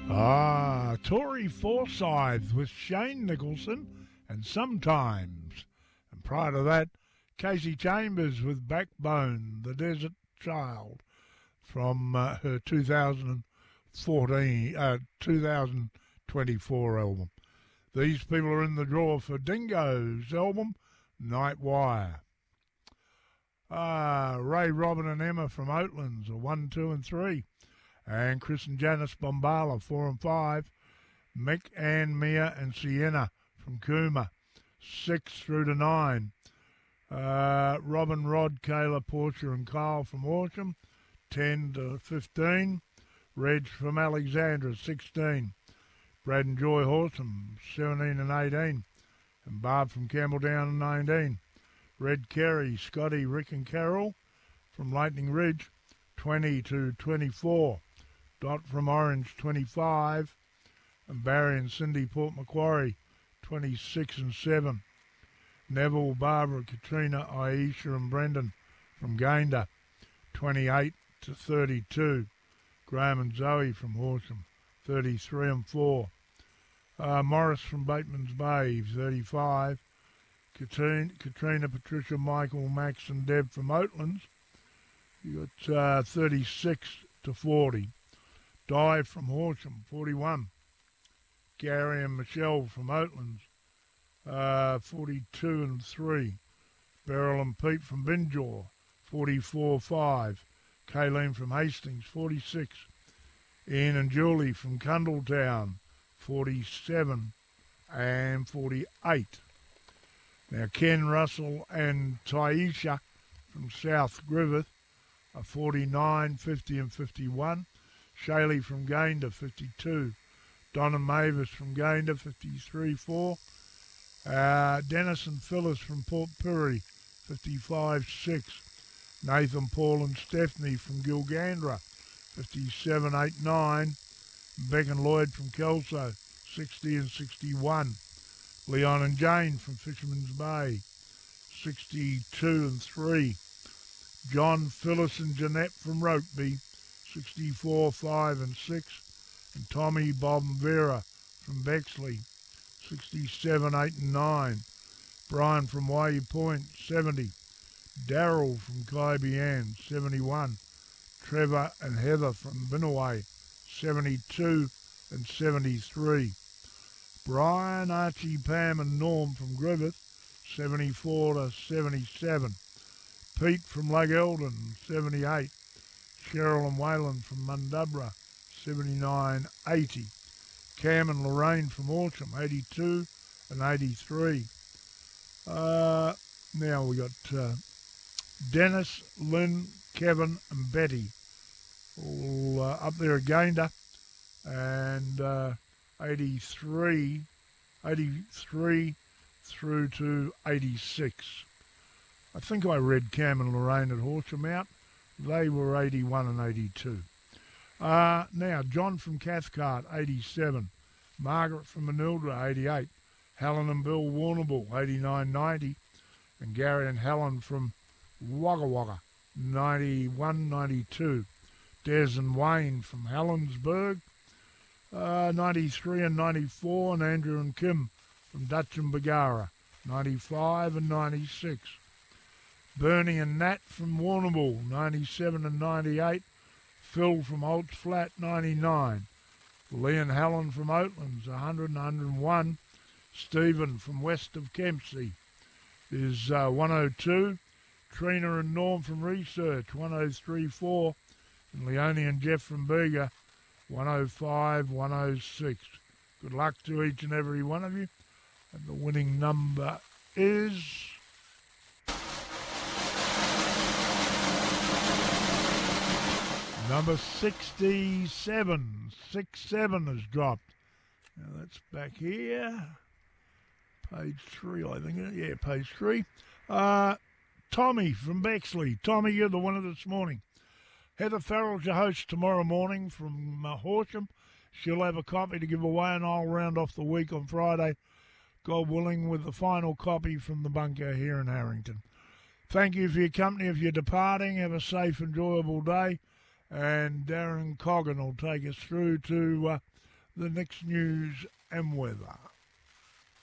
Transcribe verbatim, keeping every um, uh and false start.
Ah, Tory Forsyth with Shane Nicholson and Sometimes. And prior to that, Casey Chambers with Backbone, The Desert Child, from uh, her two thousand fourteen, uh, two thousand twenty-four album. These people are in the draw for Dingo's album, Night Wire. Ah, Ray, Robin and Emma from Oatlands are one, two and three. And Chris and Janice Bombala, four and five. Mick, Ann, Mia and Sienna from Cooma, six through to nine. Uh, Robin, Rod, Kayla, Portia and Kyle from Horsham, ten to fifteen. Reg from Alexandra, sixteen. Brad and Joy Horsham, seventeen and eighteen. And Barb from Campbelltown, nineteen. Red Kerry, Scotty, Rick and Carol from Lightning Ridge, twenty to twenty-four. Dot from Orange, twenty-five. And Barry and Cindy, Port Macquarie, twenty-six and seven. Neville, Barbara, Katrina, Aisha and Brendan from Gayndah, twenty-eight to thirty-two. Graham and Zoe from Horsham, thirty-three and four. Uh, Morris from Bateman's Bay, thirty-five. Katrina, Katrina, Patricia, Michael, Max and Deb from Oatlands, you got uh, thirty-six to forty. Di from Horsham, forty-one. Gary and Michelle from Oatlands, uh, forty-two and three. Beryl and Pete from Binjaw, forty-four five. Kayleen from Hastings, forty-six. Ian and Julie from Cundletown, forty-seven and forty-eight. Now Ken, Russell and Taisha from South Griffith are forty-nine, fifty and fifty-one. Shaylee from Gayndah, fifty-two. Donna Mavis from Gayndah, fifty-three four. Uh, Dennis and Phyllis from Port Pirie, fifty-five six. Nathan, Paul and Stephanie from Gilgandra, fifty-seven eight nine. Beck and Lloyd from Kelso, sixty and sixty-one. Leon and Jane from Fisherman's Bay, sixty-two and three. John, Phyllis and Jeanette from Rokeby, sixty-four five and six. And Tommy, Bob and Vera from Bexley, sixty-seven eight and nine. Brian from Waiu Point, seventy. Daryl from Clybian, seventy-one. Trevor and Heather from Binaway, seventy-two and seventy-three. Brian, Archie, Pam and Norm from Griffith, seventy-four to seventy-seven. Pete from Lake Eldon, seventy-eight. Cheryl and Wayland from Mundubra, seventy-nine eighty. Cam and Lorraine from Horsham, eighty-two and eighty-three. Uh, now we got uh, Dennis, Lynn, Kevin and Betty all uh, up there at Gayndah, and uh, eighty-three, eighty-three through to eighty-six. I think I read Cam and Lorraine at Horsham out. They were eighty-one and eighty-two. Uh, now, John from Cathcart, eighty-seven. Margaret from Manildra, eighty-eight. Helen and Bill Warrnambool, eighty-nine ninety. And Gary and Helen from Wagga Wagga, ninety-one ninety-two. Des and Wayne from Helensburgh, uh, ninety-three and ninety-four. And Andrew and Kim from Dutch and Bagara, ninety-five and ninety-six. Bernie and Nat from Warrnambool, ninety-seven and ninety-eight. Phil from Holt's Flat, ninety-nine. Lee and Helen from Oatlands, one hundred and one hundred and one. Stephen from west of Kempsey is uh, one oh two. Trina and Norm from Research, one oh three four. And Leonie and Jeff from Bega, one oh five, one oh six. Good luck to each and every one of you. And the winning number is... number sixty-seven. six seven has dropped. Now that's back here. Page three, I think. Yeah, page three. Uh, Tommy from Bexley. Tommy, you're the winner this morning. Heather Farrell's your host tomorrow morning from uh, Horsham. She'll have a copy to give away, and I'll round off the week on Friday, God willing, with the final copy from the bunker here in Harrington. Thank you for your company. If you're departing, have a safe, enjoyable day. And Darren Coggan will take us through to uh, the next news and weather.